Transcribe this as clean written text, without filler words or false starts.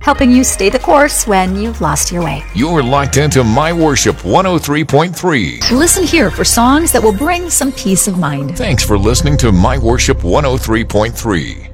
helping you stay the course when you've lost your way. You're locked into My Worship 103.3. Listen here for songs that will bring some peace of mind. Thanks for listening to My Worship 103.3.